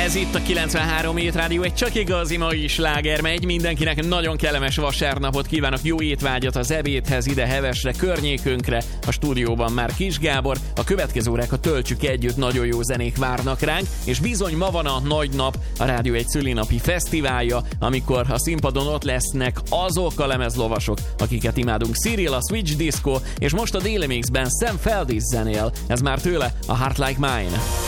Ez itt a 93 Hét Rádió, egy csak igazi mai sláger megy. Mindenkinek nagyon kellemes vasárnapot kívánok, jó étvágyat az ebédhez, ide Hevesre, környékünkre. A stúdióban már Kis Gábor, a következő órákat töltsük együtt, nagyon jó zenék várnak ránk, és bizony ma van a nagy nap, a Rádió egy szülinapi fesztiválja, amikor a színpadon ott lesznek azok a lemezlovasok, akiket imádunk. Cyril, a Switch Disco, és most a Daily Mixben Sam Feldes zenél, ez már tőle a Heart Like Mine.